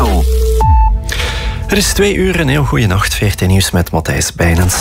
Brussel. Het is 2 uur, een heel goede nacht. VRT Nieuws met Matthijs Bijnens.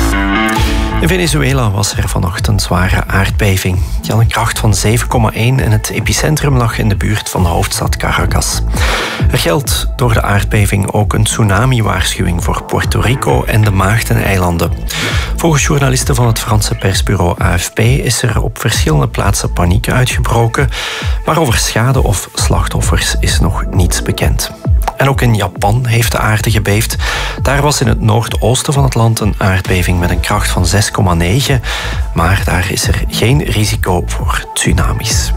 In Venezuela was er vanochtend een zware aardbeving. Die had een kracht van 7,1 en het epicentrum lag in de buurt van de hoofdstad Caracas. Er geldt door de aardbeving ook een tsunami-waarschuwing voor Puerto Rico en de Maagdeneilanden. Volgens journalisten van het Franse persbureau AFP is er op verschillende plaatsen paniek uitgebroken, maar over schade of slachtoffers is nog niets bekend. En ook in Japan heeft de aarde gebeefd. Daar was in het noordoosten van het land een aardbeving met een kracht van 6,9. Maar daar is er geen risico voor tsunamis.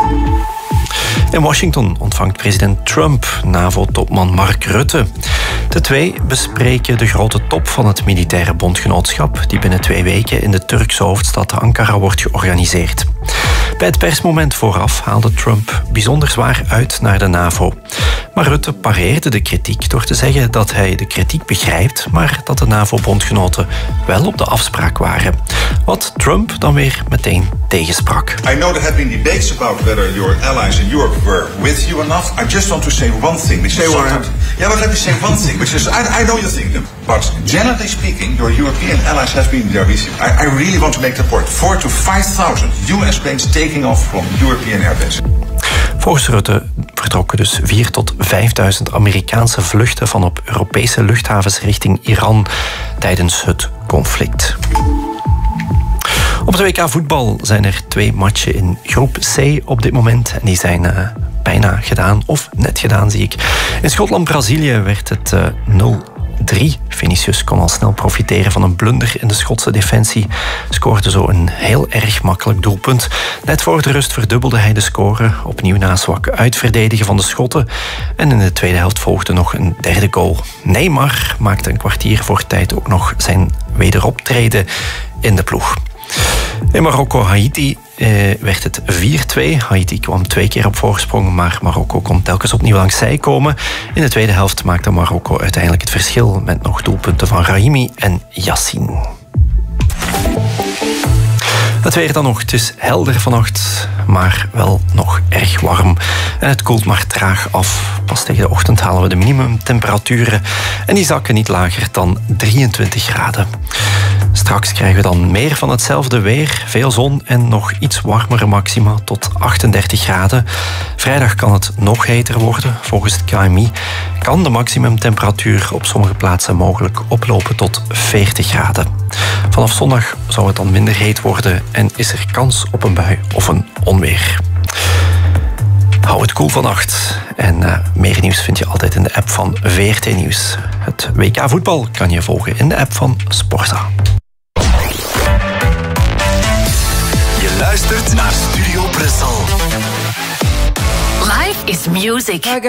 In Washington ontvangt president Trump NAVO-topman Mark Rutte. De twee bespreken de grote top van het militaire bondgenootschap die binnen 2 weken in de Turkse hoofdstad Ankara wordt georganiseerd. Bij het persmoment vooraf haalde Trump bijzonder zwaar uit naar de NAVO. Maar Rutte pareerde de kritiek door te zeggen dat hij de kritiek begrijpt, maar dat de NAVO-bondgenoten wel op de afspraak waren. Wat Trump dan weer meteen tegensprak. I know there have been debates about whether your allies in Europe were with you enough. I just want to say one thing. Which is but let me say one thing, which is I know you think them. But generally speaking, your European allies have been there with you. I really want to make the point. 4,000 to 5,000 US planes taking off from European airbase. Volgens Rutte vertrokken dus 4.000 tot 5.000 Amerikaanse vluchten van op Europese luchthavens richting Iran tijdens het conflict. Op het WK voetbal zijn er 2 matchen in groep C op dit moment. En die zijn bijna gedaan, of net gedaan zie ik. In Schotland-Brazilië werd het 0-3. Vinicius kon al snel profiteren van een blunder in de Schotse defensie. Scoorde zo een heel erg makkelijk doelpunt. Net voor de rust verdubbelde hij de score. Opnieuw na zwak uitverdedigen van de Schotten. En in de tweede helft volgde nog een 3e goal. Neymar maakte een kwartier voor tijd ook nog zijn wederoptreden in de ploeg. In Marokko-Haiti werd het 4-2. Haiti kwam 2 keer op voorsprong, maar Marokko kon telkens opnieuw langs zij komen. In de tweede helft maakte Marokko uiteindelijk het verschil met nog doelpunten van Rahimi en Yassine. Het weer dan nog. Het is helder vannacht, maar wel nog erg warm. En het koelt maar traag af. Pas tegen de ochtend halen we de minimumtemperaturen. En die zakken niet lager dan 23 graden. Straks krijgen we dan meer van hetzelfde weer. Veel zon en nog iets warmere maxima tot 38 graden. Vrijdag kan het nog heter worden. Volgens het KMI kan de maximumtemperatuur op sommige plaatsen mogelijk oplopen tot 40 graden. Vanaf zondag zou het dan minder heet worden en is er kans op een bui of een onweer. Hou het koel vannacht. En meer nieuws vind je altijd in de app van VRT Nieuws. Het WK voetbal kan je volgen in de app van Sporza. Je luistert naar Studio Brussel. Life is music.